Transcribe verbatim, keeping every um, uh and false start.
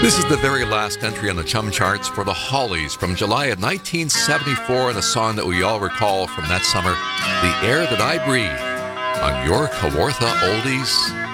This is the very last entry on the Chum charts for the Hollies from July of nineteen seventy-four, and a song that we all recall from that summer, The Air That I Breathe, on your Kawartha Oldies